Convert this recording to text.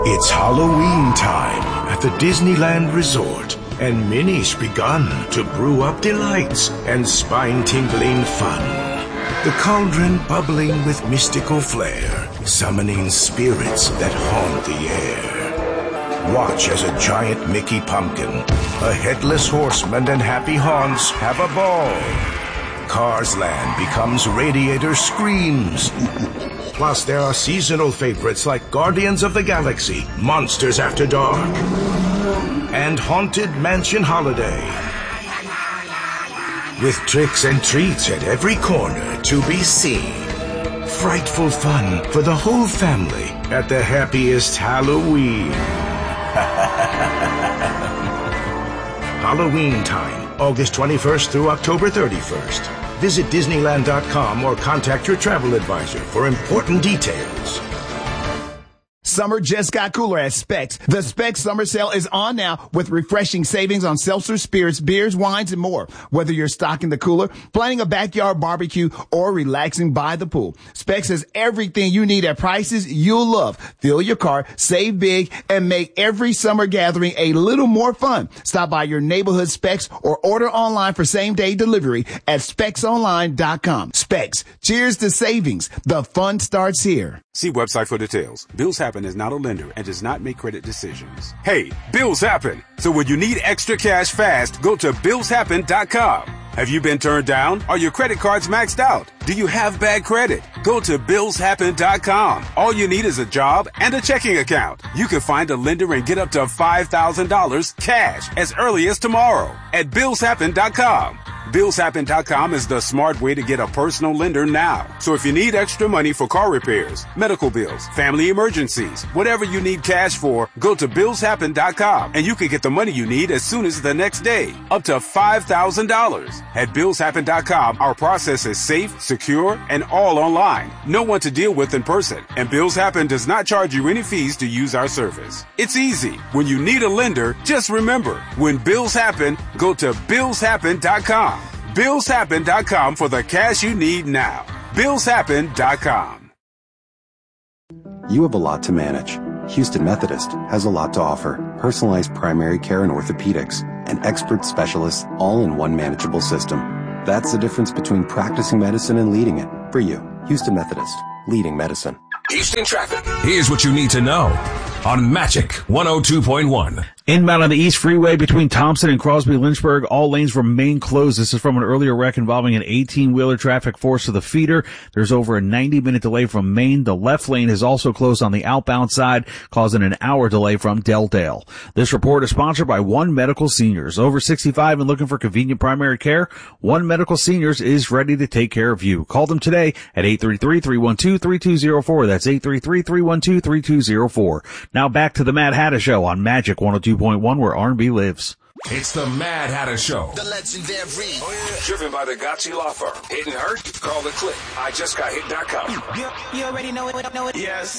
It's Halloween time at the Disneyland Resort, and Minnie's begun to brew up delights and spine-tingling fun. The cauldron bubbling with mystical flair, summoning spirits that haunt the air. Watch as a giant Mickey pumpkin, a headless horseman, and Happy Haunts have a ball. Cars Land becomes Radiator Screams. Plus, there are seasonal favorites like Guardians of the Galaxy, Monsters After Dark, and Haunted Mansion Holiday. With tricks and treats at every corner to be seen. Frightful fun for the whole family at the happiest Halloween. Halloween time, August 21st through October 31st. Visit Disneyland.com or contact your travel advisor for important details. Summer just got cooler at Specs. The Specs Summer Sale is on now with refreshing savings on seltzer, spirits, beers, wines, and more. Whether you're stocking the cooler, planning a backyard barbecue, or relaxing by the pool, Specs has everything you need at prices you'll love. Fill your car, save big, and make every summer gathering a little more fun. Stop by your neighborhood Specs or order online for same-day delivery at specsonline.com. Specs. Cheers to savings. The fun starts here. See website for details. Bills Happen is not a lender and does not make credit decisions. Hey, bills happen. So when you need extra cash fast, go to billshappen.com. Have you been turned down? Are your credit cards maxed out? Do you have bad credit? Go to billshappen.com. All you need is a job and a checking account. You can find a lender and get up to $5,000 cash as early as tomorrow at billshappen.com. Billshappen.com is the smart way to get a personal lender now. So if you need extra money for car repairs, medical bills, family emergencies, whatever you need cash for, go to billshappen.com and you can get the money you need as soon as the next day, up to $5,000. At billshappen.com, our process is safe, secure, and all online. No one to deal with in person. And Bills Happen does not charge you any fees to use our service. It's easy. When you need a lender, just remember, when bills happen, go to billshappen.com. Billshappen.com for the cash you need now. Billshappen.com. You have a lot to manage. Houston Methodist has a lot to offer. Personalized primary care and orthopedics, and expert specialists all in one manageable system. That's the difference between practicing medicine and leading it. For you, Houston Methodist, leading medicine. Houston traffic. Here's what you need to know on Magic 102.1. Inbound on the East Freeway between Thompson and Crosby Lynchburg, all lanes remain closed. This is from an earlier wreck involving an 18-wheeler traffic forced to the feeder. There's over a 90-minute delay from Maine. The left lane is also closed on the outbound side, causing an hour delay from Delldale. This report is sponsored by One Medical Seniors. Over 65 and looking for convenient primary care? One Medical Seniors is ready to take care of you. Call them today at 833-312-3204. That's 833-312-3204. Now back to the Mad Hatter Show on Magic 102.1, where R&B lives. It's the Mad Hatter Show. The legendary. Oh, yeah. Driven by the Gotchi Law Firm. Hit and hurt? Call the click. I just got hit.com. You already know it. Yes.